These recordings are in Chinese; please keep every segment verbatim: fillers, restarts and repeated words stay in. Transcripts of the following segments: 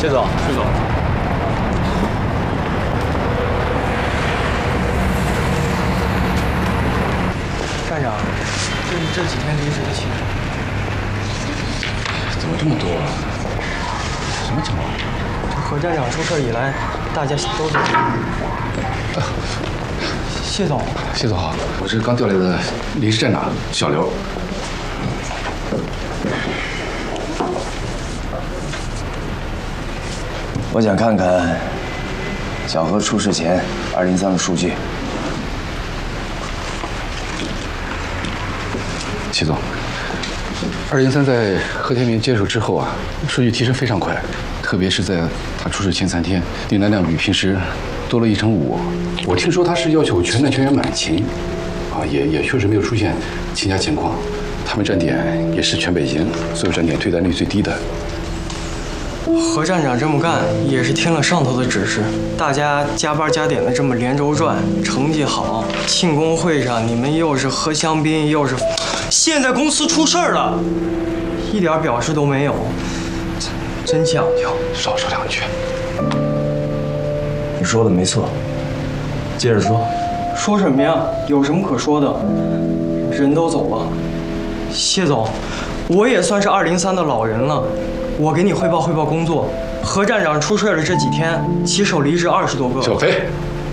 谢总， 谢总。 站长，这是这几天离职的情况。 怎么这么多啊？什么情况？ 这何站长出事以来，大家都在。呃、谢总， 谢总好，我是刚调来的临时站长小刘。 我想看看小何出事前二零三的数据。 谢总，二零三在何天明接手之后啊，数据提升非常快，特别是在他出事前三天，订单量比平时多了一成五。我听说他是要求全站全员满勤，啊，也也确实没有出现请假情况。他们站点也是全北京所有站点退单率最低的。 何站长这么干也是听了上头的指示，大家加班加点的这么连轴转，成绩好。庆功会上你们又是喝香槟，又是……现在公司出事儿了，一点表示都没有，真讲究。 少说两句。 你说的没错，接着说。 说什么呀？有什么可说的？人都走了。谢总，我也算是二零三的老人了。我给你汇报汇报工作。何站长出事的这几天，骑手离职二十多个。 小飞，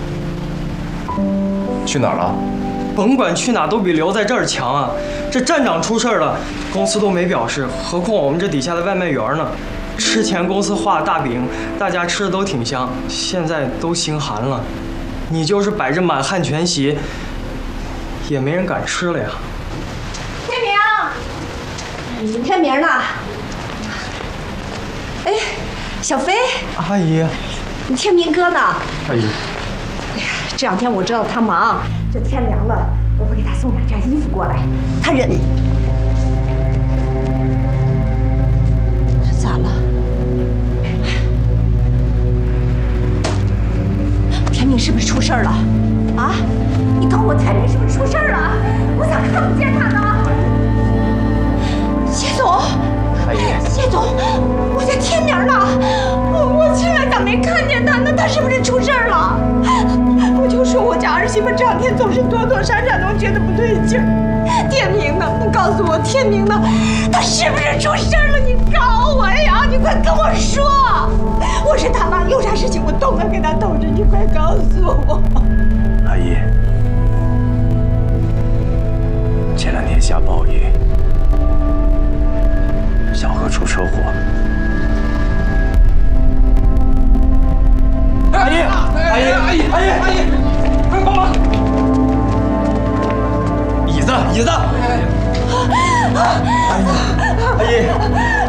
去哪儿了？ 甭管去哪，都比留在这儿强啊！这站长出事了，公司都没表示，何况我们这底下的外卖员呢？之前公司画的大饼，大家吃的都挺香，现在都心寒了。你就是摆着满汉全席，也没人敢吃了呀。 天明，天明呢？哎，小飞， 阿姨， 你天明哥呢？ 阿姨， 哎呀，这两天我知道他忙，这天凉了，我会给他送两件衣服过来。他忍。这咋了？天明是不是出事了？啊？你告诉我，天明是不是出事了？我咋看不见他呢？谢总。 阿姨， 谢总，我在天明呢，我我进来咋没看见他呢？他是不是出事了？我就说我家儿媳妇这两天总是躲躲闪闪，总觉得不对劲儿。天明呢？你告诉我，天明呢？他是不是出事了？你告诉我呀！你快跟我说，我是他妈，有啥事情我都能给他透支，你快告诉我。 阿姨，前两天下暴雨。小何出车祸，阿姨，阿姨，阿姨，阿姨，阿姨，快帮忙！椅子，椅子！阿姨，阿姨，